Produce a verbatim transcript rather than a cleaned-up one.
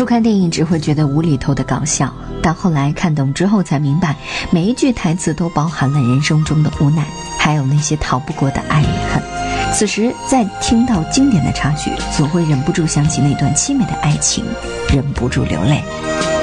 初看电影只会觉得无厘头的搞笑，但后来看懂之后才明白，每一句台词都包含了人生中的无奈，还有那些逃不过的爱与恨。此时再听到经典的插曲，总会忍不住想起那段凄美的爱情，忍不住流泪。